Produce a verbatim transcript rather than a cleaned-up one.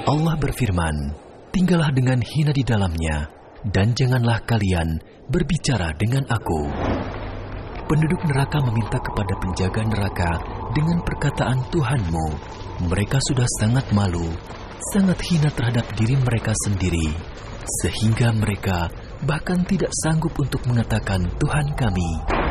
Allah berfirman, "Tinggallah dengan hina di dalamnya, dan janganlah kalian berbicara dengan aku." Penduduk neraka meminta kepada penjaga neraka dengan perkataan Tuhanmu. Mereka sudah sangat malu, sangat hina terhadap diri mereka sendiri, sehingga mereka bahkan tidak sanggup untuk mengatakan Tuhan kami.